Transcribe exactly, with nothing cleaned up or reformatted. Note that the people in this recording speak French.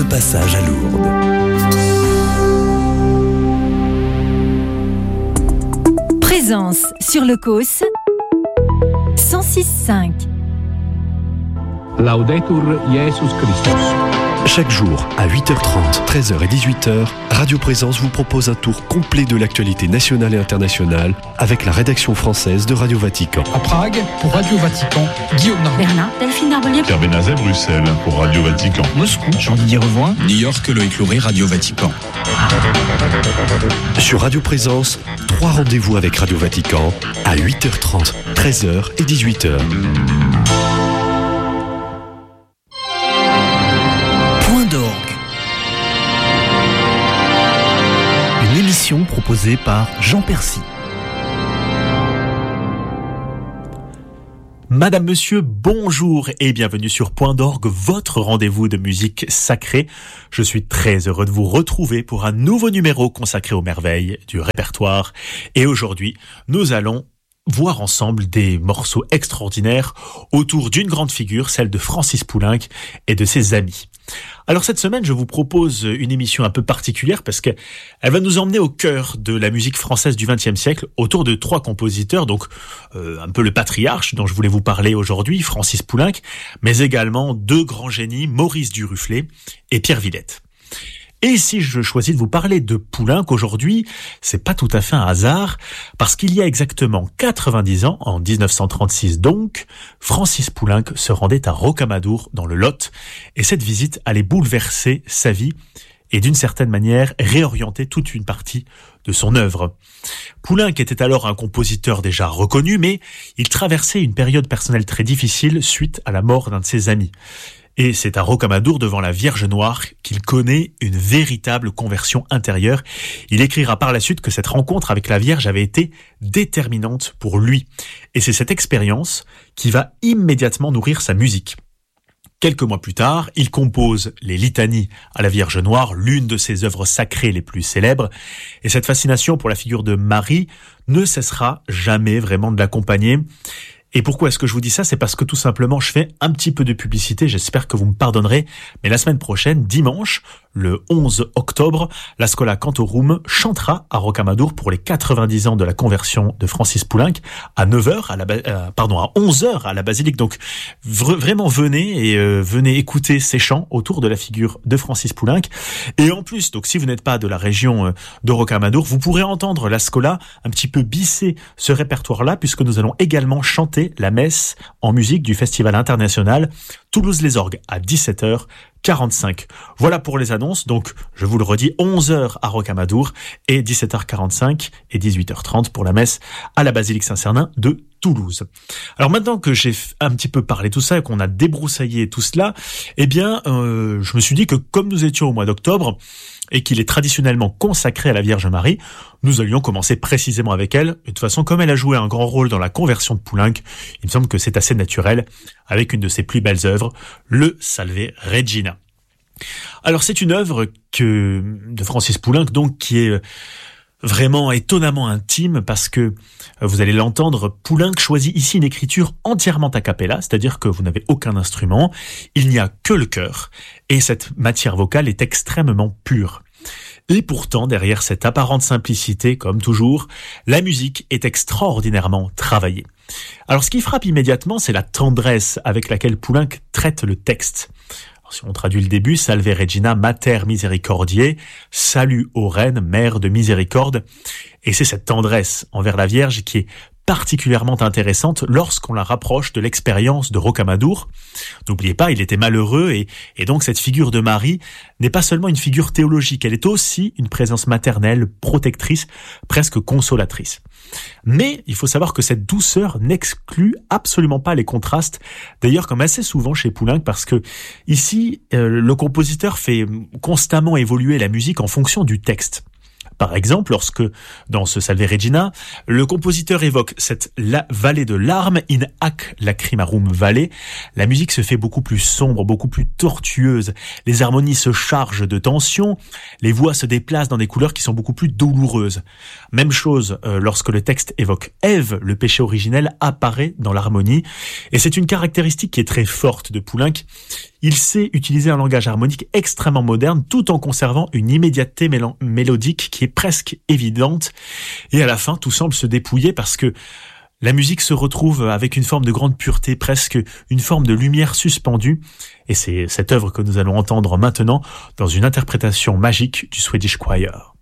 passage à Lourdes. Présence sur le Causse cent six virgule cinq. Laudetur Jesus Christus. Chaque jour, à huit heures trente, treize heures et dix-huit heures, Radio Présence vous propose un tour complet de l'actualité nationale et internationale avec la rédaction française de Radio Vatican. À Prague, pour Radio Vatican, Guillaume Narbonne. Berlin, Delphine Narbonnier. Pierre Benazet, Bruxelles, pour Radio Vatican. Moscou, Jean-Didier Revoin. New York, Loïc Louret, Radio Vatican. Sur Radio Présence, trois rendez-vous avec Radio Vatican à huit heures trente, treize heures et dix-huit heures. Point d'orgue. Une émission proposée par Jean Percy. Madame, Monsieur, bonjour et bienvenue sur Point d'orgue, votre rendez-vous de musique sacrée. Je suis très heureux de vous retrouver pour un nouveau numéro consacré aux merveilles du répertoire. Et aujourd'hui, nous allons voir ensemble des morceaux extraordinaires autour d'une grande figure, celle de Francis Poulenc et de ses amis. Alors cette semaine, je vous propose une émission un peu particulière parce qu'elle va nous emmener au cœur de la musique française du vingtième siècle autour de trois compositeurs, donc euh, un peu le patriarche dont je voulais vous parler aujourd'hui, Francis Poulenc, mais également deux grands génies, Maurice Duruflé et Pierre Villette. Et si je choisis de vous parler de Poulenc aujourd'hui, c'est pas tout à fait un hasard, parce qu'il y a exactement quatre-vingt-dix ans, en dix-neuf cent trente-six donc, Francis Poulenc se rendait à Rocamadour, dans le Lot, et cette visite allait bouleverser sa vie, et d'une certaine manière réorienter toute une partie de son œuvre. Poulenc était alors un compositeur déjà reconnu, mais il traversait une période personnelle très difficile suite à la mort d'un de ses amis. Et c'est à Rocamadour, devant la Vierge Noire, qu'il connaît une véritable conversion intérieure. Il écrira par la suite que cette rencontre avec la Vierge avait été déterminante pour lui. Et c'est cette expérience qui va immédiatement nourrir sa musique. Quelques mois plus tard, il compose les litanies à la Vierge Noire, l'une de ses œuvres sacrées les plus célèbres. Et cette fascination pour la figure de Marie ne cessera jamais vraiment de l'accompagner. Et pourquoi est-ce que je vous dis ça ? C'est parce que tout simplement, je fais un petit peu de publicité, j'espère que vous me pardonnerez, mais la semaine prochaine, dimanche, le onze octobre, la Schola Cantorum chantera à Rocamadour pour les quatre-vingt-dix ans de la conversion de Francis Poulenc à neuf heures, à la, euh, pardon, à onze heures à la basilique. Donc, vr- vraiment venez et euh, venez écouter ces chants autour de la figure de Francis Poulenc. Et en plus, donc si vous n'êtes pas de la région euh, de Rocamadour, vous pourrez entendre la Schola un petit peu bisser ce répertoire-là, puisque nous allons également chanter la messe en musique du Festival international Toulouse-les-Orgues à dix-sept heures quarante-cinq. Voilà pour les annonces. Donc, je vous le redis, onze heures à Rocamadour et dix-sept heures quarante-cinq et dix-huit heures trente pour la messe à la basilique Saint-Cernin de Toulouse. Alors maintenant que j'ai un petit peu parlé tout ça et qu'on a débroussaillé tout cela, eh bien, euh, je me suis dit que comme nous étions au mois d'octobre et qu'il est traditionnellement consacré à la Vierge Marie, nous allions commencer précisément avec elle. Et de toute façon, comme elle a joué un grand rôle dans la conversion de Poulenc, il me semble que c'est assez naturel, avec une de ses plus belles œuvres, le Salve Regina. Alors c'est une œuvre que de Francis Poulenc, donc, qui est vraiment étonnamment intime, parce que, vous allez l'entendre, Poulenc choisit ici une écriture entièrement a cappella, c'est-à-dire que vous n'avez aucun instrument, il n'y a que le chœur, et cette matière vocale est extrêmement pure. Et pourtant, derrière cette apparente simplicité, comme toujours, la musique est extraordinairement travaillée. Alors ce qui frappe immédiatement, c'est la tendresse avec laquelle Poulenc traite le texte. Alors, si on traduit le début, Salve Regina Mater Misericordiae, salut ô reine, mère de miséricorde. Et c'est cette tendresse envers la Vierge qui est particulièrement intéressante lorsqu'on la rapproche de l'expérience de Rocamadour. N'oubliez pas, il était malheureux et, et donc cette figure de Marie n'est pas seulement une figure théologique, elle est aussi une présence maternelle, protectrice, presque consolatrice. Mais il faut savoir que cette douceur n'exclut absolument pas les contrastes, d'ailleurs comme assez souvent chez Poulenc, parce que ici, euh, le compositeur fait constamment évoluer la musique en fonction du texte. Par exemple, lorsque, dans ce Salve Regina, le compositeur évoque cette la vallée de larmes, in hac lacrimarum valley, la musique se fait beaucoup plus sombre, beaucoup plus tortueuse, les harmonies se chargent de tension, les voix se déplacent dans des couleurs qui sont beaucoup plus douloureuses. Même chose euh, lorsque le texte évoque Ève, le péché originel apparaît dans l'harmonie, et c'est une caractéristique qui est très forte de Poulenc. Il sait utiliser un langage harmonique extrêmement moderne tout en conservant une immédiateté mél- mélodique qui est presque évidente. Et à la fin, tout semble se dépouiller parce que la musique se retrouve avec une forme de grande pureté, presque une forme de lumière suspendue. Et c'est cette œuvre que nous allons entendre maintenant dans une interprétation magique du Swedish Choir.